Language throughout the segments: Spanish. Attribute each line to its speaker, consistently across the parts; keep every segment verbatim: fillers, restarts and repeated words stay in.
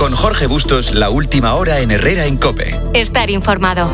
Speaker 1: Con Jorge Bustos, la última hora en Herrera en COPE.
Speaker 2: Estar informado.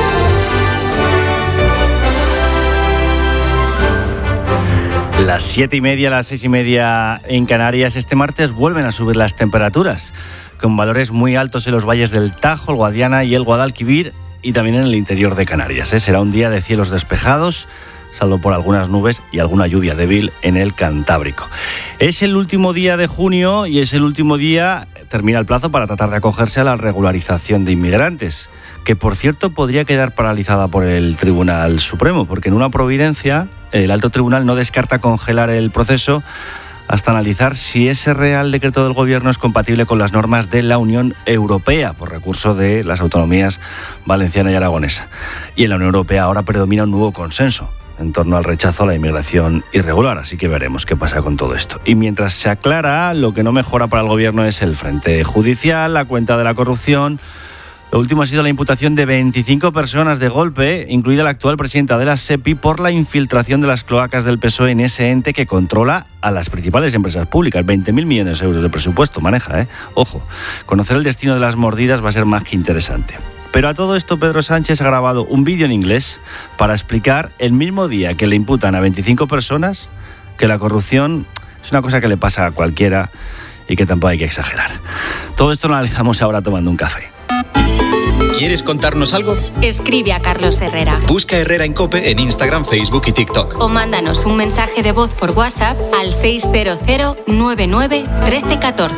Speaker 3: Las siete y media, las seis y media en Canarias. Este martes vuelven a subir las temperaturas, con valores muy altos en los valles del Tajo, el Guadiana y el Guadalquivir, y también en el interior de Canarias. ¿eh? Será un día de cielos despejados, salvo por algunas nubes y alguna lluvia débil en el Cantábrico. Es el último día de junio y es el último día, termina el plazo para tratar de acogerse a la regularización de inmigrantes, que por cierto podría quedar paralizada por el Tribunal Supremo, porque en una providencia el alto tribunal no descarta congelar el proceso hasta analizar si ese Real Decreto del Gobierno es compatible con las normas de la Unión Europea, por recurso de las autonomías valenciana y aragonesa. Y en la Unión Europea ahora predomina un nuevo consenso en torno al rechazo a la inmigración irregular, así que veremos qué pasa con todo esto. Y mientras se aclara, lo que no mejora para el Gobierno es el frente judicial, la cuenta de la corrupción. Lo último ha sido la imputación de veinticinco personas de golpe, incluida la actual presidenta de la SEPI, por la infiltración de las cloacas del P S O E en ese ente que controla a las principales empresas públicas. veinte mil millones de euros de presupuesto maneja, ¿eh? Ojo, conocer el destino de las mordidas va a ser más que interesante. Pero a todo esto Pedro Sánchez ha grabado un vídeo en inglés para explicar el mismo día que le imputan a veinticinco personas que la corrupción es una cosa que le pasa a cualquiera y que tampoco hay que exagerar. Todo esto lo analizamos ahora tomando un café.
Speaker 1: ¿Quieres contarnos algo?
Speaker 2: Escribe a Carlos Herrera.
Speaker 1: Busca Herrera en COPE en Instagram, Facebook y TikTok.
Speaker 2: O mándanos un mensaje de voz por WhatsApp al seis cero cero nueve nueve uno tres uno cuatro.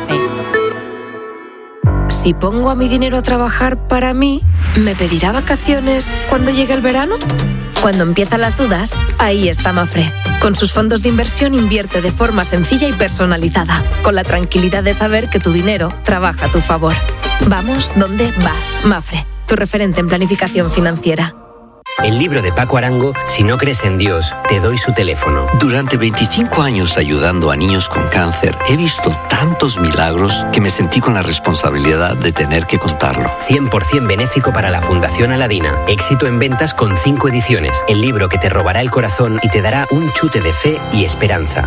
Speaker 4: Si pongo a mi dinero a trabajar para mí, ¿me pedirá vacaciones cuando llegue el verano? Cuando empiezan las dudas, ahí está Mafre. Con sus fondos de inversión invierte de forma sencilla y personalizada, con la tranquilidad de saber que tu dinero trabaja a tu favor. Vamos donde vas, Mafre, tu referente en planificación financiera.
Speaker 5: El libro de Paco Arango, Si no crees en Dios, te doy su teléfono.
Speaker 6: Durante veinticinco años ayudando a niños con cáncer, he visto tantos milagros que me sentí con la responsabilidad de tener que contarlo.
Speaker 5: cien por ciento benéfico para la Fundación Aladina. Éxito en ventas con cinco ediciones. El libro que te robará el corazón y te dará un chute de fe y esperanza.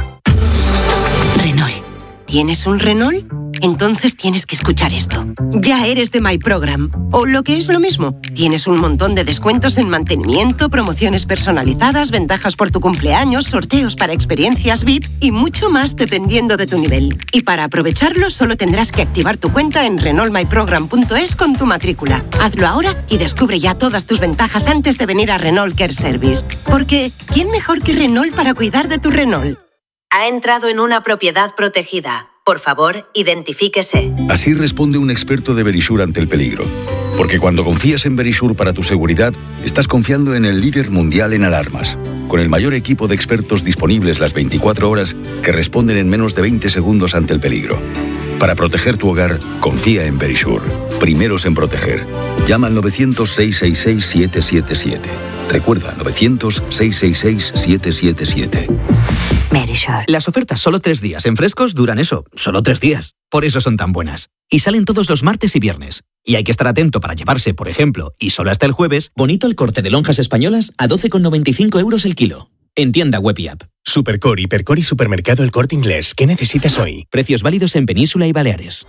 Speaker 7: Renault. ¿Tienes un Renault? Entonces tienes que escuchar esto. Ya eres de My Program. O lo que es lo mismo, tienes un montón de descuentos en mantenimiento, promociones personalizadas, ventajas por tu cumpleaños, sorteos para experiencias V I P y mucho más dependiendo de tu nivel. Y para aprovecharlo solo tendrás que activar tu cuenta en renault my program punto es con tu matrícula. Hazlo ahora y descubre ya todas tus ventajas antes de venir a Renault Care Service. Porque, ¿quién mejor que Renault para cuidar de tu Renault?
Speaker 8: Ha entrado en una propiedad protegida. Por favor, identifíquese.
Speaker 9: Así responde un experto de Verisure ante el peligro. Porque cuando confías en Verisure para tu seguridad, estás confiando en el líder mundial en alarmas, con el mayor equipo de expertos disponibles las veinticuatro horas que responden en menos de veinte segundos ante el peligro. Para proteger tu hogar, confía en Verisure. Primeros en proteger. Llama al novecientos, seiscientos sesenta y seis, siete siete siete. Recuerda, novecientos, seiscientos sesenta y seis, siete siete siete.
Speaker 10: Verisure. Las ofertas solo tres días en Frescos duran eso, solo tres días. Por eso son tan buenas. Y salen todos los martes y viernes. Y hay que estar atento para llevarse, por ejemplo, y solo hasta el jueves, bonito el corte de lonjas españolas a doce con noventa y cinco euros el kilo. En tienda web y app.
Speaker 11: Supercore, Hipercore y Supermercado El Corte Inglés. ¿Qué necesitas hoy?
Speaker 10: Precios válidos en Península y Baleares.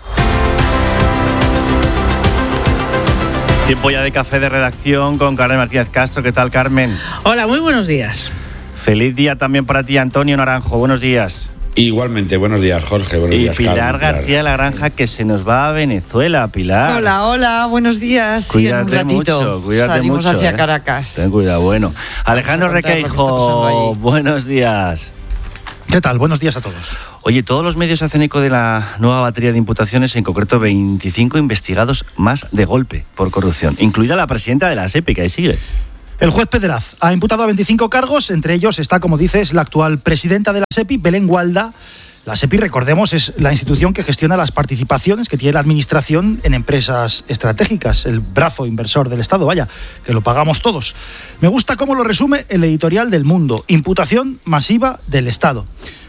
Speaker 3: Tiempo ya de café de redacción con Carmen Martínez Castro. ¿Qué tal, Carmen?
Speaker 12: Hola, muy buenos días.
Speaker 3: Feliz día también para ti, Antonio Naranjo. Buenos días.
Speaker 13: Igualmente, buenos días, Jorge. Buenos
Speaker 3: y
Speaker 13: días,
Speaker 3: Pilar
Speaker 13: Carmen,
Speaker 3: García
Speaker 13: Pilar.
Speaker 3: La Granja, que se nos va a Venezuela, Pilar.
Speaker 14: Hola, hola, buenos días.
Speaker 3: Cuídate
Speaker 14: sí, en un ratito
Speaker 3: mucho, cuídate
Speaker 14: salimos
Speaker 3: mucho,
Speaker 14: hacia
Speaker 3: eh.
Speaker 14: Caracas.
Speaker 3: Ten cuidado, bueno. Alejandro Requeijo, buenos días.
Speaker 15: ¿Qué tal? Buenos días a todos.
Speaker 3: Oye, todos los medios hacen eco de la nueva batería de imputaciones, en concreto veinticinco investigados más de golpe por corrupción, incluida la presidenta de la SEPI, que ahí sigue.
Speaker 15: El juez Pederaz ha imputado a veinticinco cargos, entre ellos está, como dices, la actual presidenta de la SEPI, Belén Gualda. La SEPI, recordemos, es la institución que gestiona las participaciones que tiene la administración en empresas estratégicas, el brazo inversor del Estado, vaya, que lo pagamos todos. Me gusta cómo lo resume el editorial del Mundo: imputación masiva del Estado.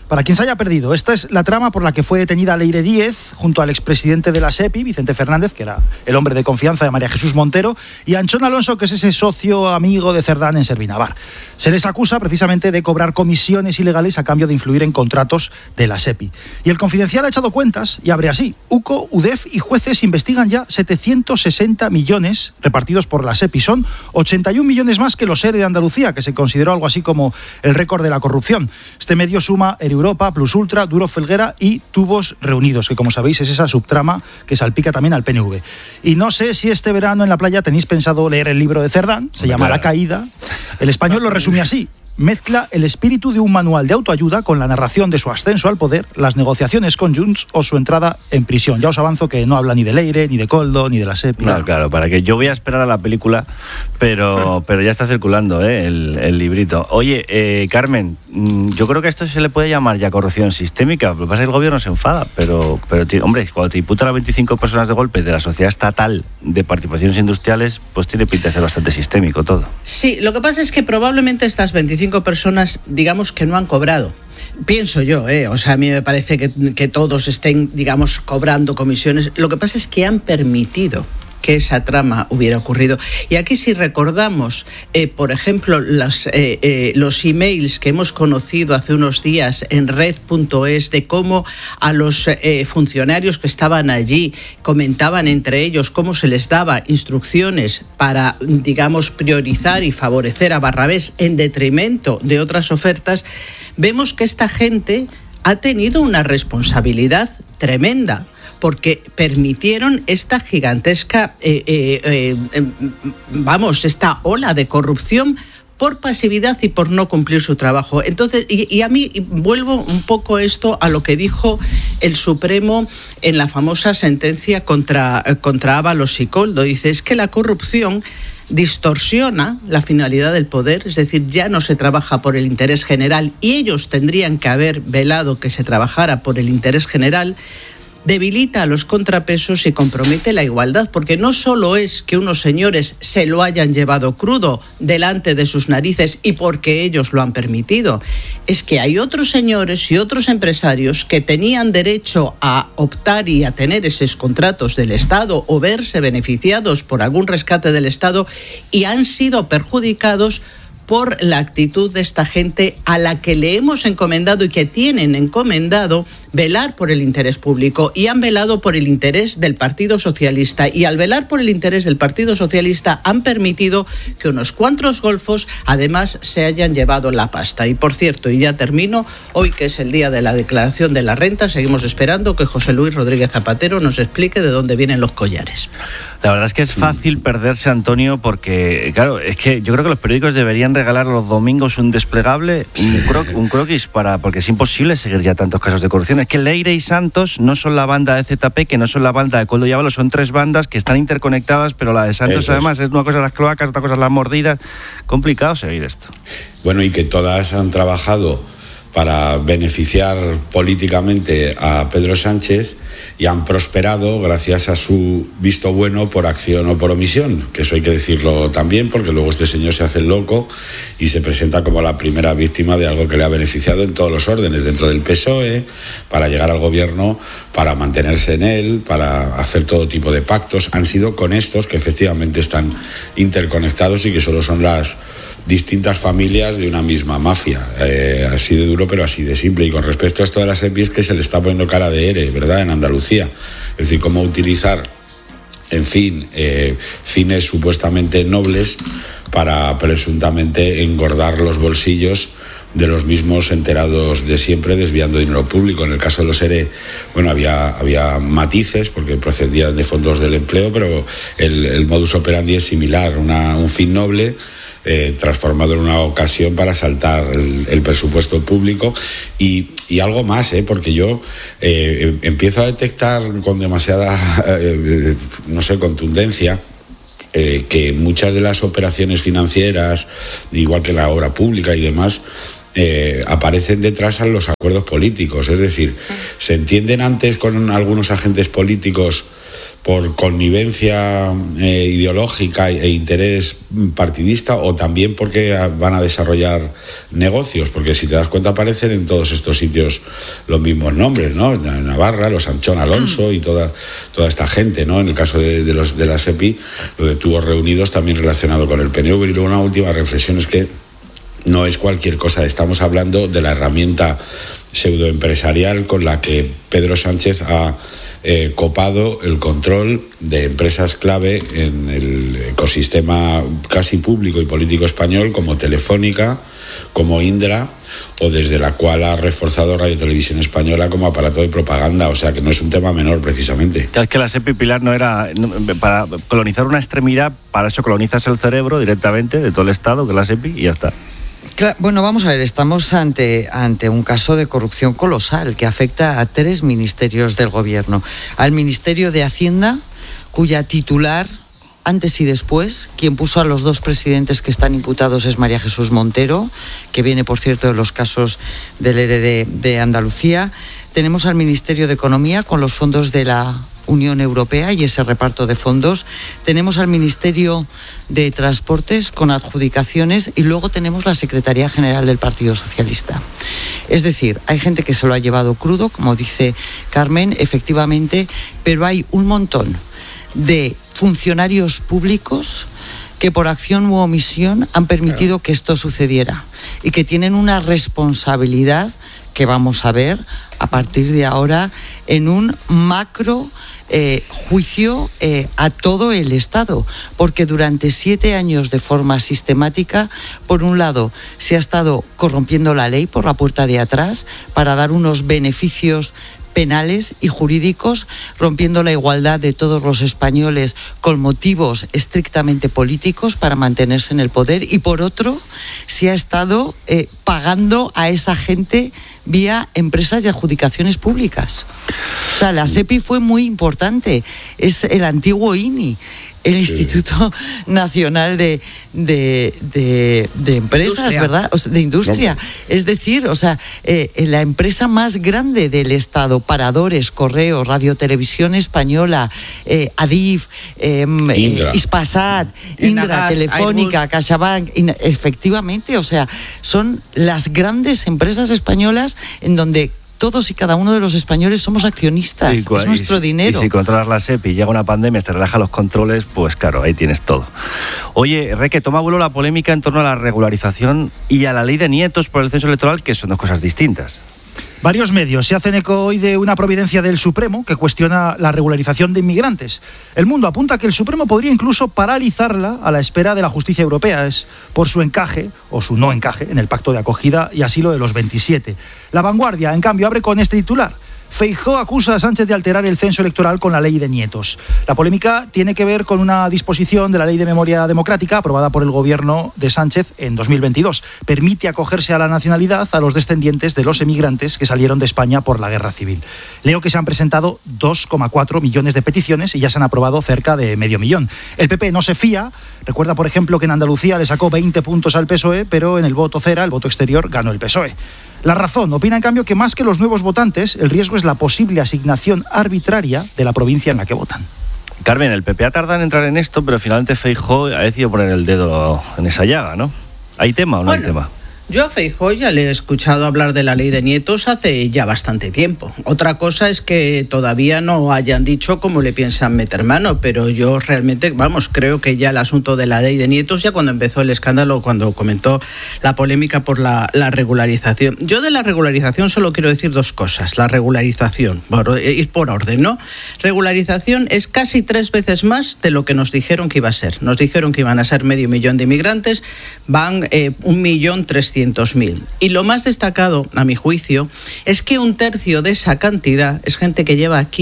Speaker 15: Para quien se haya perdido, esta es la trama por la que fue detenida Leire Díez junto al expresidente de la SEPI, Vicente Fernández, que era el hombre de confianza de María Jesús Montero, y Anchón Alonso, que es ese socio amigo de Cerdán en Servinavar. Se les acusa precisamente de cobrar comisiones ilegales a cambio de influir en contratos de la SEPI. Y el Confidencial ha echado cuentas y abre así: UCO, UDEF y jueces investigan ya setecientos sesenta millones repartidos por la SEPI. Son ochenta y un millones más que los ERE de Andalucía, que se consideró algo así como el récord de la corrupción. Este medio suma Europa, Plus Ultra, Duro Felguera y Tubos Reunidos, que como sabéis es esa subtrama que salpica también al P N V. Y no sé si este verano en la playa tenéis pensado leer el libro de Cerdán, se llama La Caída. El español lo resume así: mezcla el espíritu de un manual de autoayuda con la narración de su ascenso al poder, las negociaciones con Junts o su entrada en prisión. Ya os avanzo que no habla ni de Leire, ni de Coldo, ni de la SEPI.
Speaker 3: No, claro, para que yo voy a esperar a la película, pero, pero ya está circulando ¿eh? el, el librito. Oye, eh, Carmen, yo creo que a esto se le puede llamar ya corrupción sistémica. Lo que pasa es que el gobierno se enfada, pero, pero hombre, cuando te imputan a veinticinco personas de golpe de la sociedad estatal de participaciones industriales, pues tiene pinta de ser bastante sistémico todo.
Speaker 12: Sí, lo que pasa es que probablemente estas veinticinco personas, digamos, que no han cobrado. Pienso yo, ¿eh? O sea, a mí me parece que, que todos estén, digamos, cobrando comisiones. Lo que pasa es que han permitido que esa trama hubiera ocurrido. Y aquí si recordamos, eh, por ejemplo, los, eh, eh, los emails que hemos conocido hace unos días en red punto es de cómo a los eh, funcionarios que estaban allí comentaban entre ellos cómo se les daba instrucciones para, digamos, priorizar y favorecer a Barrabés en detrimento de otras ofertas, vemos que esta gente ha tenido una responsabilidad tremenda, porque permitieron esta gigantesca, eh, eh, eh, vamos, esta ola de corrupción por pasividad y por no cumplir su trabajo. Entonces, y, y a mí vuelvo un poco esto a lo que dijo el Supremo en la famosa sentencia contra, contra Ábalos y Coldo. Dice, es que la corrupción distorsiona la finalidad del poder, es decir, ya no se trabaja por el interés general y ellos tendrían que haber velado que se trabajara por el interés general, debilita a los contrapesos y compromete la igualdad, porque no solo es que unos señores se lo hayan llevado crudo delante de sus narices y porque ellos lo han permitido, es que hay otros señores y otros empresarios que tenían derecho a optar y a tener esos contratos del Estado o verse beneficiados por algún rescate del Estado y han sido perjudicados por la actitud de esta gente a la que le hemos encomendado y que tienen encomendado velar por el interés público, y han velado por el interés del Partido Socialista, y al velar por el interés del Partido Socialista han permitido que unos cuantos golfos además se hayan llevado la pasta. Y por cierto, y ya termino, hoy que es el día de la declaración de la renta, seguimos esperando que José Luis Rodríguez Zapatero nos explique de dónde vienen los collares.
Speaker 3: La verdad es que es fácil perderse, Antonio, porque, claro, es que yo creo que los periódicos deberían regalar los domingos un desplegable, un, cro- un croquis, para, porque es imposible seguir ya tantos casos de corrupción. Es que Leire y Santos no son la banda de Z P, que no son la banda de Coldo y Ábalos, son tres bandas que están interconectadas, pero la de Santos Eso además es. es una cosa las cloacas, otra cosa las mordidas. Complicado seguir esto.
Speaker 13: Bueno, y que todas han trabajado para beneficiar políticamente a Pedro Sánchez y han prosperado gracias a su visto bueno por acción o por omisión, que eso hay que decirlo también, porque luego este señor se hace el loco y se presenta como la primera víctima de algo que le ha beneficiado en todos los órdenes, dentro del P S O E, para llegar al gobierno, para mantenerse en él, para hacer todo tipo de pactos. Han sido con estos que efectivamente están interconectados y que solo son las distintas familias de una misma mafia. Eh, así de duro, pero así de simple. Y con respecto a esto de las E P I, es que se le está poniendo cara de ERE, ¿verdad?, en Andalucía. Es decir, cómo utilizar, en fin, eh, fines supuestamente nobles para presuntamente engordar los bolsillos de los mismos enterados de siempre, desviando dinero público. En el caso de los ERE, bueno, había, había matices porque procedían de fondos del empleo, pero el, el modus operandi es similar, una, un fin noble Eh, transformado en una ocasión para saltar el, el presupuesto público y, y algo más, ¿eh? Porque yo eh, empiezo a detectar con demasiada, eh, no sé, contundencia, eh, que muchas de las operaciones financieras, igual que la obra pública y demás, eh, aparecen detrás a los acuerdos acuerdos políticos. Es decir, se entienden antes con algunos agentes políticos por connivencia eh, ideológica e interés partidista, o también porque van a desarrollar negocios, porque si te das cuenta aparecen en todos estos sitios los mismos nombres, ¿no? Navarra, los Anchón Alonso y toda, toda esta gente, ¿no? En el caso de, de, los, de la SEPI, lo de Tubos Reunidos también relacionado con el P N V. Y luego una última reflexión es que no es cualquier cosa, estamos hablando de la herramienta pseudoempresarial con la que Pedro Sánchez ha eh, copado el control de empresas clave en el ecosistema casi público y político español, como Telefónica, como Indra, o desde la cual ha reforzado Radio Televisión Española como aparato de propaganda. O sea, que no es un tema menor, precisamente.
Speaker 3: Es que la SEPI, Pilar, no era para colonizar una extremidad, para eso colonizas el cerebro directamente de todo el Estado, que es la SEPI, y ya está.
Speaker 14: Claro, bueno, vamos a ver, estamos ante, ante un caso de corrupción colosal que afecta a tres ministerios del gobierno. Al Ministerio de Hacienda, cuya titular, antes y después, quien puso a los dos presidentes que están imputados es María Jesús Montero, que viene, por cierto, de los casos del E R E de, de Andalucía. Tenemos al Ministerio de Economía con los fondos de la Unión Europea y ese reparto de fondos. Tenemos al Ministerio de Transportes con adjudicaciones y luego tenemos la Secretaría General del Partido Socialista. Es decir, hay gente que se lo ha llevado crudo, como dice Carmen, efectivamente, pero hay un montón de funcionarios públicos que por acción u omisión han permitido claro. que esto sucediera y que tienen una responsabilidad que vamos a ver a partir de ahora en un macro eh, juicio eh, a todo el Estado, porque durante siete años de forma sistemática, por un lado, se ha estado corrompiendo la ley por la puerta de atrás para dar unos beneficios penales y jurídicos, rompiendo la igualdad de todos los españoles con motivos estrictamente políticos para mantenerse en el poder, y por otro se ha estado eh, pagando a esa gente vía empresas y adjudicaciones públicas. O sea, la SEPI fue muy importante, es el antiguo I N I, el Instituto sí. Nacional de, de, de, de Empresas, industria. ¿verdad? O sea, de industria. No. Es decir, o sea, eh, la empresa más grande del Estado, Paradores, Correos, Radio Televisión Española, eh, Adif, eh, eh, Ispasat, Indra, Enagas, Telefónica, CaixaBank, efectivamente, o sea, son las grandes empresas españolas en donde todos y cada uno de los españoles somos accionistas, y, es nuestro
Speaker 3: y,
Speaker 14: dinero.
Speaker 3: Y si controlas la SEPI y llega una pandemia, te relaja los controles, pues claro, ahí tienes todo. Oye, Reque, toma vuelo la polémica en torno a la regularización y a la ley de nietos por el censo electoral, que son dos cosas distintas.
Speaker 15: Varios medios se hacen eco hoy de una providencia del Supremo que cuestiona la regularización de inmigrantes. El Mundo apunta que el Supremo podría incluso paralizarla a la espera de la justicia europea, es por su encaje o su no encaje en el Pacto de Acogida y Asilo de los veintisiete. La Vanguardia, en cambio, abre con este titular: Feijóo acusa a Sánchez de alterar el censo electoral con la ley de nietos. La polémica tiene que ver con una disposición de la Ley de Memoria Democrática aprobada por el gobierno de Sánchez en dos mil veintidós. Permite acogerse a la nacionalidad a los descendientes de los emigrantes que salieron de España por la guerra civil. Leo que se han presentado dos coma cuatro millones de peticiones y ya se han aprobado cerca de medio millón. El P P no se fía. Recuerda, por ejemplo, que en Andalucía le sacó veinte puntos al P S O E, pero en el voto cera, el voto exterior, ganó el P S O E. La Razón opina, en cambio, que más que los nuevos votantes, el riesgo es la posible asignación arbitraria de la provincia en la que votan.
Speaker 3: Carmen, el P P ha tardado en entrar en esto, pero finalmente Feijóo ha decidido poner el dedo en esa llaga, ¿no? ¿Hay tema o no
Speaker 12: bueno.
Speaker 3: hay tema?
Speaker 12: Yo a Feijóo ya le he escuchado hablar de la ley de nietos hace ya bastante tiempo. Otra cosa es que todavía no hayan dicho cómo le piensan meter mano, pero yo realmente, vamos, creo que ya el asunto de la ley de nietos, ya cuando empezó el escándalo, cuando comentó la polémica por la, la regularización. Yo de la regularización solo quiero decir dos cosas. La regularización, por, ir por orden, ¿no? Regularización es casi tres veces más de lo que nos dijeron que iba a ser. Nos dijeron que iban a ser medio millón de inmigrantes, van eh, un millón trescientos mil. Y lo más destacado, a mi juicio, es que un tercio de esa cantidad es gente que lleva aquí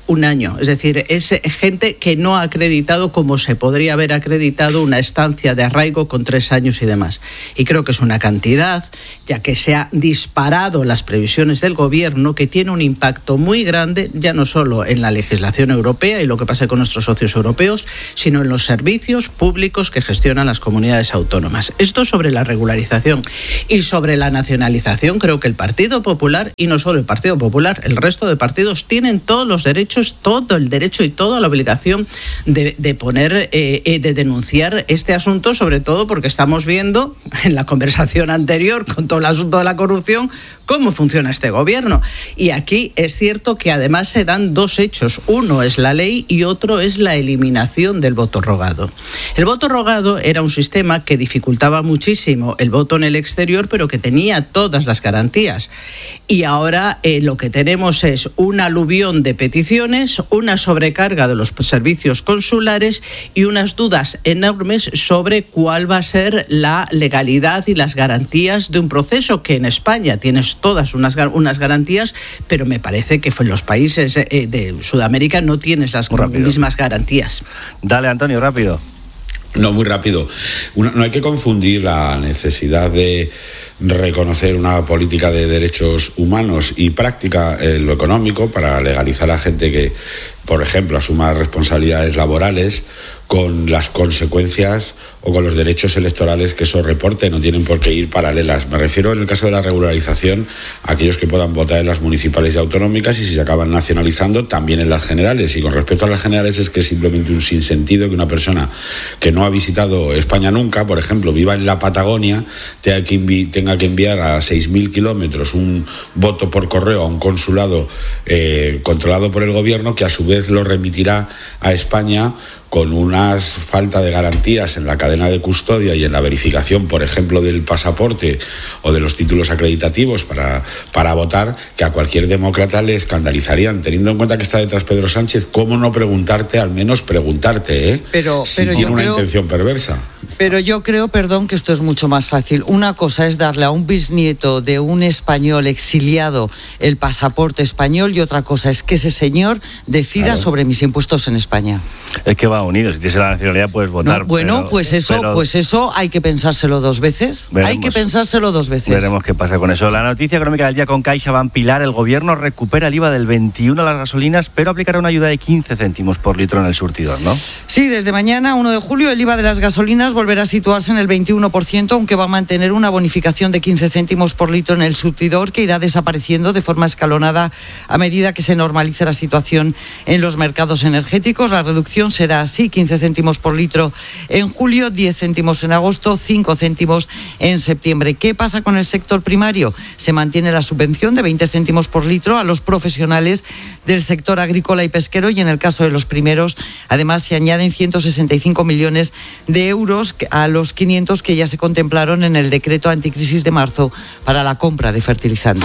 Speaker 12: un año. Es decir, es gente que no ha acreditado como se podría haber acreditado una estancia de arraigo con tres años y demás. Y creo que es una cantidad, ya que se ha disparado las previsiones del gobierno, que tiene un impacto muy grande, ya no solo en la legislación europea y lo que pasa con nuestros socios europeos, sino en los servicios públicos que gestionan las comunidades autónomas. Esto sobre la regularización. Y sobre la nacionalización, creo que el Partido Popular, y no solo el Partido Popular, el resto de partidos tienen todos los derechos, todo el derecho y toda la obligación de, de poner, eh, de denunciar este asunto, sobre todo porque estamos viendo en la conversación anterior con todo el asunto de la corrupción cómo funciona este gobierno. Y aquí es cierto que además se dan dos hechos. Uno es la ley y otro es la eliminación del voto rogado. El voto rogado era un sistema que dificultaba muchísimo el voto en el exterior, pero que tenía todas las garantías. Y ahora eh, lo que tenemos es un aluvión de peticiones, una sobrecarga de los servicios consulares y unas dudas enormes sobre cuál va a ser la legalidad y las garantías de un proceso que en España tienes todas unas, unas garantías, pero me parece que en los países eh, de Sudamérica no tienes las mismas garantías.
Speaker 3: Dale, Antonio, rápido.
Speaker 13: No, muy rápido. Una, no hay que confundir la necesidad de reconocer una política de derechos humanos y práctica en lo económico para legalizar a gente que, por ejemplo, asuma responsabilidades laborales con las consecuencias o con los derechos electorales que eso reporte. No tienen por qué ir paralelas. Me refiero, en el caso de la regularización, a aquellos que puedan votar en las municipales y autonómicas, y si se acaban nacionalizando, también en las generales. Y con respecto a las generales, es que es simplemente un sinsentido que una persona que no ha visitado España nunca, por ejemplo, viva en la Patagonia, tenga que, envi- tenga que enviar a seis mil kilómetros un voto por correo a un consulado eh, controlado por el gobierno, que a su vez lo remitirá a España con una falta de garantías en la cadena de custodia y en la verificación, por ejemplo, del pasaporte o de los títulos acreditativos para, para votar, que a cualquier demócrata le escandalizarían. Teniendo en cuenta que está detrás Pedro Sánchez, ¿cómo no preguntarte, al menos preguntarte, eh?
Speaker 14: Pero,
Speaker 13: si
Speaker 14: pero
Speaker 13: tiene
Speaker 14: yo
Speaker 13: una
Speaker 14: creo...
Speaker 13: intención perversa?
Speaker 14: Pero yo creo, perdón, que esto es mucho más fácil. Una cosa es darle a un bisnieto de un español exiliado el pasaporte español, y otra cosa es que ese señor decida claro. sobre mis impuestos en España.
Speaker 3: Es que va unido. Si tienes la nacionalidad puedes votar.
Speaker 14: No, bueno,
Speaker 3: pero,
Speaker 14: pues eso, pero... pues eso hay que pensárselo dos veces. Veremos, hay que pensárselo dos veces.
Speaker 3: Veremos qué pasa con eso. La noticia económica del día con CaixaBank. Pilar, el gobierno recupera el I V A del veintiuno a las gasolinas, pero aplicará una ayuda de quince céntimos por litro en el surtidor, ¿no?
Speaker 14: Sí, desde mañana, uno de julio, el I V A de las gasolinas volverá a situarse en el veintiuno por ciento, aunque va a mantener una bonificación de quince céntimos por litro en el surtidor, que irá desapareciendo de forma escalonada a medida que se normalice la situación en los mercados energéticos. La reducción será así: quince céntimos por litro en julio, diez céntimos en agosto, cinco céntimos en septiembre. ¿Qué pasa con el sector primario? Se mantiene la subvención de veinte céntimos por litro a los profesionales del sector agrícola y pesquero, y en el caso de los primeros, además, se añaden ciento sesenta y cinco millones de euros a los quinientos que ya se contemplaron en el decreto anticrisis de marzo para la compra de fertilizantes.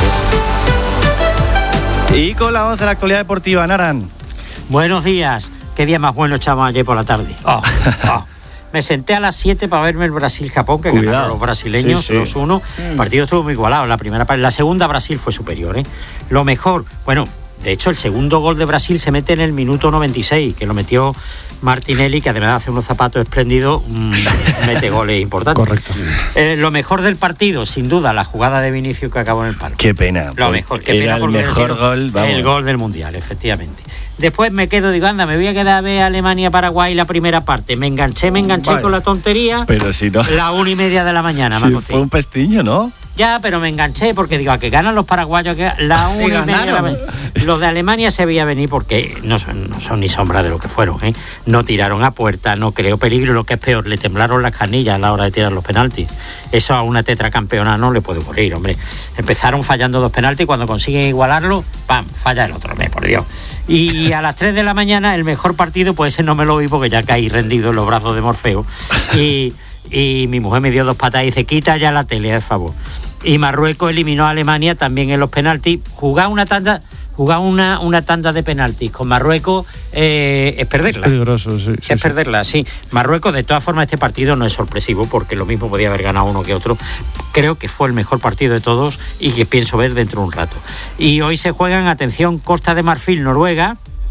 Speaker 3: Y con la once de la actualidad deportiva, Naran.
Speaker 16: Buenos días. Qué día más bueno echamos ayer por la tarde. Oh, oh. Me senté a las siete para verme el Brasil-Japón, que Cuidado. ganaron los brasileños, sí, sí. dos uno. Mm. El partido estuvo muy igualado. La primera parte, la segunda Brasil fue superior, ¿eh? Lo mejor, bueno, de hecho el segundo gol de Brasil se mete en el minuto noventa y seis, que lo metió Martinelli, que además de hacer unos zapatos espléndidos, mmm, mete goles importantes.
Speaker 15: Correcto.
Speaker 16: Eh, lo mejor del partido, sin duda, la jugada de Vinicius que acabó en el palo.
Speaker 3: Qué pena.
Speaker 16: Lo mejor, qué
Speaker 3: Era
Speaker 16: pena porque
Speaker 3: el mejor gol, vamos.
Speaker 16: El gol del Mundial, efectivamente. Después me quedo, digo, anda, me voy a quedar a ver Alemania-Paraguay la primera parte. Me enganché, me enganché vale. con la tontería.
Speaker 3: Pero si no...
Speaker 16: La una y media de la mañana.
Speaker 3: Sí, fue un pestiño, ¿no?
Speaker 16: Ya, pero me enganché porque digo, a que ganan los paraguayos, que la una y media de la mañana. Los de Alemania se veía venir porque no son, no son ni sombra de lo que fueron, ¿eh? No tiraron a puerta, no creó peligro, lo que es peor, le temblaron las canillas a la hora de tirar los penaltis. Eso a una tetracampeona no le puede ocurrir, hombre. Empezaron fallando dos penaltis y cuando consiguen igualarlo, ¡pam!, falla el otro, me por Dios. Y a las tres de la mañana, el mejor partido, pues ese no me lo vi porque ya caí rendido en los brazos de Morfeo. Y, y mi mujer me dio dos patas y dice, quita ya la tele, por favor. Y Marruecos eliminó a Alemania también en los penaltis. Jugar una tanda, jugar una, una tanda de penaltis con Marruecos eh, es perderla.
Speaker 15: Es peligroso, sí. sí
Speaker 16: es
Speaker 15: sí.
Speaker 16: perderla, sí. Marruecos, de todas formas, este partido no es sorpresivo porque lo mismo podía haber ganado uno que otro. Creo que fue el mejor partido de todos y que pienso ver dentro de un rato. Y hoy se juegan, atención, Costa de Marfil, Noruega.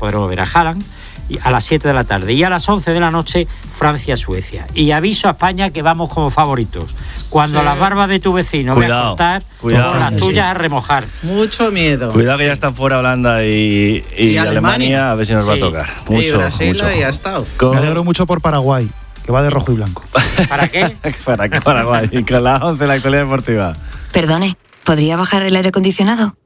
Speaker 16: podremos ver a Haaland, y a las siete de la tarde. Y a las once de la noche, Francia-Suecia. Y aviso a España que vamos como favoritos. Cuando sí. las barbas de tu vecino
Speaker 3: cuidado,
Speaker 16: voy a cortar,
Speaker 3: cuidado,
Speaker 16: con las
Speaker 3: sí.
Speaker 16: tuyas a remojar.
Speaker 12: Mucho miedo.
Speaker 3: Cuidado que ya están fuera Holanda y, y, y Alemania. Alemania, a ver si nos sí. va a tocar. Mucho,
Speaker 12: y Brasil
Speaker 3: mucho.
Speaker 12: ya ha estado.
Speaker 15: Con... Me alegro mucho por Paraguay, que va de rojo y blanco.
Speaker 16: ¿Para qué?
Speaker 3: Para Paraguay, con la once de la actualidad deportiva.
Speaker 17: Perdone, ¿podría bajar el aire acondicionado?